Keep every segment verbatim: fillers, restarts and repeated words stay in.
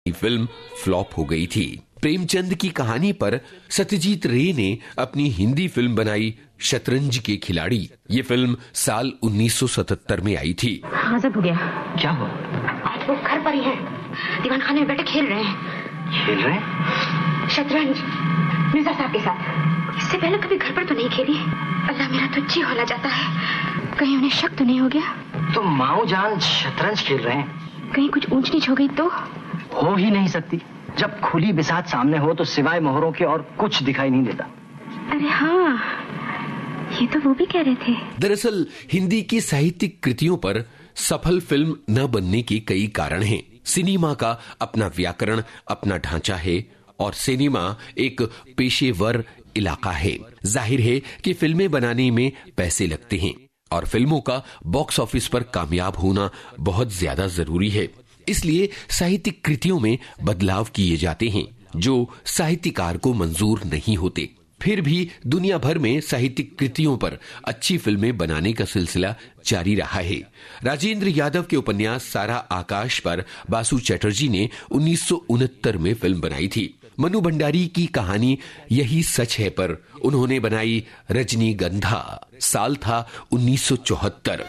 Film flop हो गई थी। प्रेमचंद की कहानी पर सत्यजीत रे ने अपनी हिंदी फिल्म बनाई शतरंज के खिलाड़ी। ये फिल्म साल उन्नीस सौ सतहत्तर में आई थी। गजब हो गया। क्या हुआ? आज वो घर पर ही है, दीवान खाने में बैठे खेल रहे हैं। खेल रहे हैं? शतरंज मिर्जा साहब के साथ। इससे पहले कभी घर पर तो नहीं खेली। अल्लाह मेरा तो जी होला जाता है, कहीं उन्हें शक तो नहीं हो गया? तो माऊ जान शतरंज खेल रहे हैं, कहीं कुछ ऊंच नीच हो गई तो? हो ही नहीं सकती। जब खुली बिसात सामने हो तो सिवाय मोहरों के और कुछ दिखाई नहीं देता। अरे हाँ, ये तो वो भी कह रहे थे। दरअसल हिंदी की साहित्यिक कृतियों पर सफल फिल्म न बनने के कई कारण हैं। सिनेमा का अपना व्याकरण, अपना ढांचा है और सिनेमा एक पेशेवर इलाका है। जाहिर है कि फिल्में बनाने में पैसे लगते हैं और फिल्मों का बॉक्स ऑफिस पर कामयाब होना बहुत ज्यादा जरूरी है। इसलिए साहित्यिक कृतियों में बदलाव किए जाते हैं जो साहित्यकार को मंजूर नहीं होते। फिर भी दुनिया भर में साहित्यिक कृतियों पर अच्छी फिल्में बनाने का सिलसिला जारी रहा है। राजेंद्र यादव के उपन्यास सारा आकाश पर बासु चटर्जी ने उन्नीस सौ उनहत्तर में फिल्म बनाई थी। मनु भंडारी की कहानी यही सच है पर उन्होंने बनाई रजनीगंधा। साल था उन्नीस सौ चौहत्तर।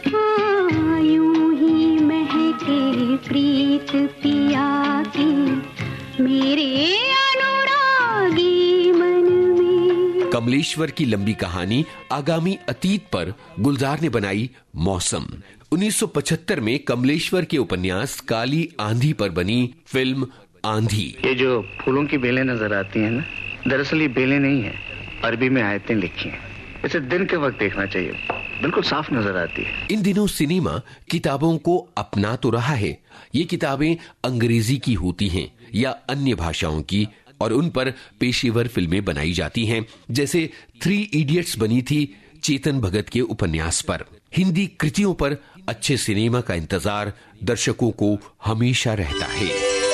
प्रीत पिया की मेरे अनुरागी मन में। कमलेश्वर की लंबी कहानी आगामी अतीत पर गुलजार ने बनाई मौसम। उन्नीस सौ पचहत्तर में कमलेश्वर के उपन्यास काली आंधी पर बनी फिल्म आंधी। ये जो फूलों की बेलें नजर आती हैं ना, दरअसल ये बेलें नहीं है, अरबी में आयतें लिखी हैं। इसे दिन के वक्त देखना चाहिए, बिल्कुल साफ नजर आती है। इन दिनों सिनेमा किताबों को अपना तो रहा है। ये किताबें अंग्रेजी की होती हैं या अन्य भाषाओं की और उन पर पेशेवर फिल्में बनाई जाती हैं। जैसे थ्री इडियट्स बनी थी चेतन भगत के उपन्यास पर। हिंदी कृतियों पर अच्छे सिनेमा का इंतजार दर्शकों को हमेशा रहता है।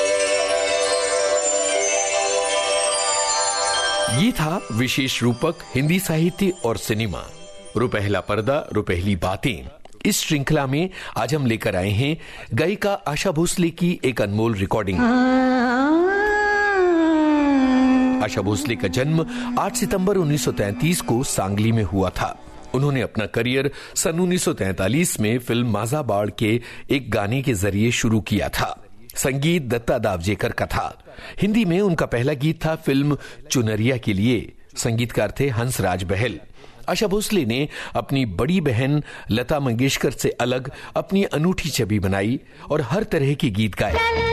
ये था विशेष रूपक हिंदी साहित्य और सिनेमा, रुपहला पर्दा रुपहली बातें। इस श्रृंखला में आज हम लेकर आए हैं गायिका आशा भोसले की एक अनमोल रिकॉर्डिंग। आशा भोसले का जन्म आठ सितंबर उन्नीस सौ तैंतीस को सांगली में हुआ था। उन्होंने अपना करियर सन उन्नीस सौ तैंतालीस में फिल्म माजा बाड़ के एक गाने के जरिए शुरू किया था। संगीत दत्ता दावजेकर का था। हिंदी में उनका पहला गीत था फिल्म चुनरिया के लिए। संगीतकार थे हंसराज बहल। आशा भोसले ने अपनी बड़ी बहन लता मंगेशकर से अलग अपनी अनूठी छवि बनाई और हर तरह के गीत गाए।